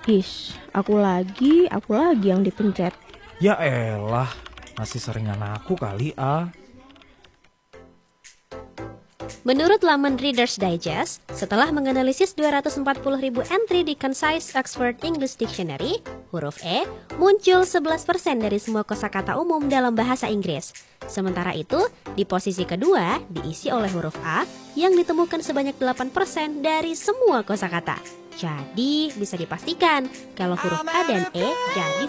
Is, aku lagi yang dipencet. Ya elah, masih seringan aku kali Menurut laman Reader's Digest, setelah menganalisis 240.000 entry di Concise Oxford English Dictionary, huruf E muncul 11% dari semua kosakata umum dalam bahasa Inggris. Sementara itu, di posisi kedua diisi oleh huruf A yang ditemukan sebanyak 8% dari semua kosakata. Jadi, bisa dipastikan kalau huruf A dan E jadi